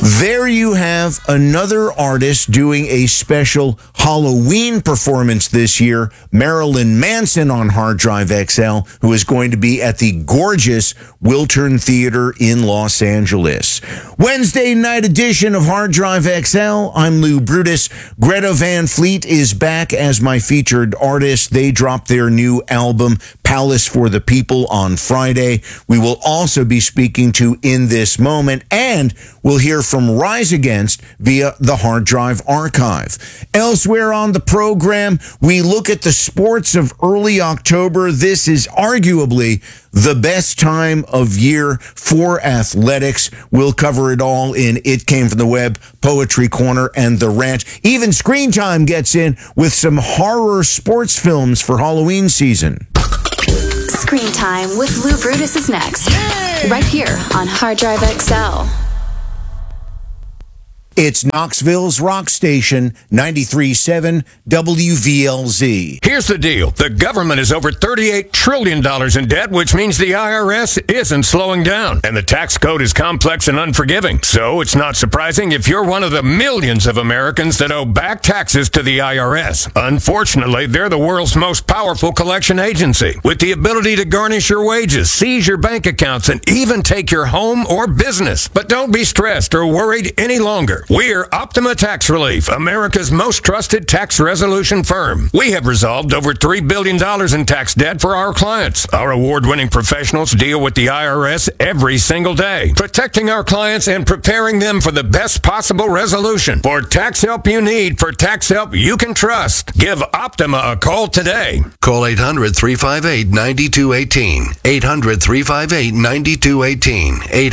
There you have another artist doing a special Halloween performance this year, Marilyn Manson on Hard Drive XL, who is going to be at the gorgeous Wiltern Theater in Los Angeles. Wednesday night edition of Hard Drive XL. I'm Lou Brutus. Greta Van Fleet is back as my featured artist. They dropped their new album, Palace for the People, on Friday. We will also be speaking to In This Moment, and we'll hear from Rise Against via the Hard Drive archive. Elsewhere on the program, we look at the sports of early October. This is arguably the best time of year for athletics. We'll cover it all in It Came From the Web, Poetry Corner, and The Rant. Even Screen Time gets in with some horror sports films for Halloween season. Screen Time with Lou Brutus is next. Yay! Right here on Hard Drive XL. It's Knoxville's rock station, 93.7 WVLZ. Here's the deal. The government is over $38 trillion in debt, which means the IRS isn't slowing down. And the tax code is complex and unforgiving. So it's not surprising if you're one of the millions of Americans that owe back taxes to the IRS. Unfortunately, they're the world's most powerful collection agency, with the ability to garnish your wages, seize your bank accounts, and even take your home or business. But don't be stressed or worried any longer. We're Optima Tax Relief, America's most trusted tax resolution firm. We have resolved over $3 billion in tax debt for our clients. Our award-winning professionals deal with the IRS every single day, protecting our clients and preparing them for the best possible resolution. For tax help you need, for tax help you can trust, give Optima a call today. Call 800-358-9218. 800-358-9218.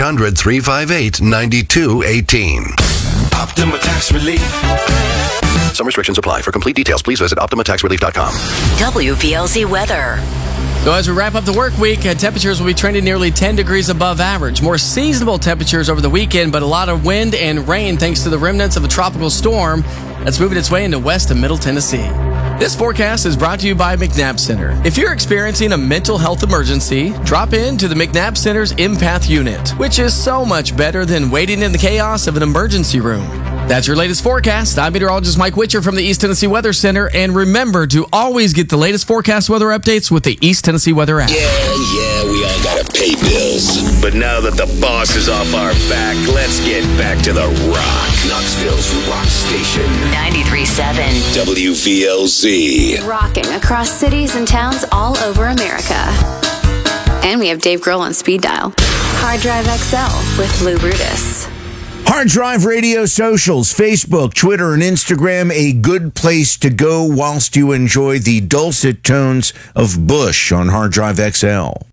800-358-9218. Optima Tax Relief. Some restrictions apply. For complete details, please visit OptimaTaxRelief.com. WVLZ weather. So as we wrap up the work week, temperatures will be trending nearly 10 degrees above average. More seasonable temperatures over the weekend, but a lot of wind and rain thanks to the remnants of a tropical storm that's moving its way into West and Middle Tennessee. This forecast is brought to you by McNabb Center. If you're experiencing a mental health emergency, drop in to the McNabb Center's Empath Unit, which is so much better than waiting in the chaos of an emergency room. That's your latest forecast. I'm meteorologist Mike Witcher from the East Tennessee Weather Center. And remember to always get the latest forecast weather updates with the East Tennessee Weather app. Yeah, we all gotta pay bills. But now that the boss is off our back, let's get back to the rock. Knoxville's rock station. 93.7 WVLZ. Rocking across cities and towns all over America. And we have Dave Grohl on speed dial. Hard Drive XL with Lou Brutus. Hard Drive Radio socials, Facebook, Twitter, and Instagram, a good place to go whilst you enjoy the dulcet tones of Bush on Hard Drive XL.